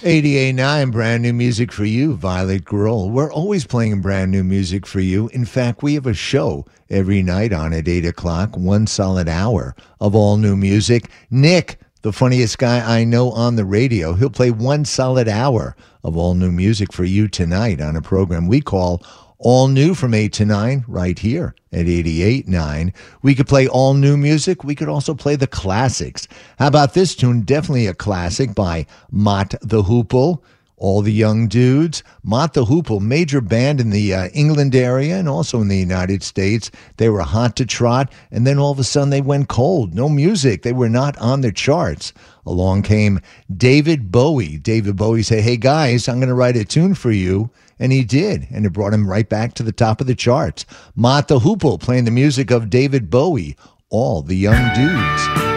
88.9, brand new music for you, Violet Girl. We're always playing brand new music for you. In fact, we have a show every night on at 8 o'clock, 1 solid hour of all new music. Nick, the funniest guy I know on the radio, he'll play 1 solid hour of all new music for you tonight on a program we call All New from 8 to 9 right here at 88.9. We could play all new music. We could also play the classics. How about this tune? Definitely a classic by Mott the Hoople, All the Young Dudes. Mott the Hoople, major band in the England area and also in the United States. They were hot to trot, and then all of a sudden they went cold. No music. They were not on the charts. Along came David Bowie. David Bowie said, hey guys, I'm going to write a tune for you. And he did, and it brought him right back to the top of the charts. Mott the Hoople playing the music of David Bowie, All the Young Dudes.